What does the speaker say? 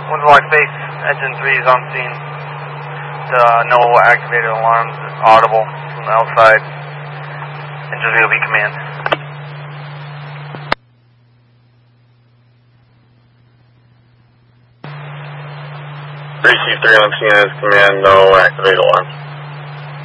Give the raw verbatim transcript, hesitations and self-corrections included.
Windslock Base, engine three is on scene. The no activated alarms audible from the outside. Engine three will be command. three C three on scene is command, no activated alarms.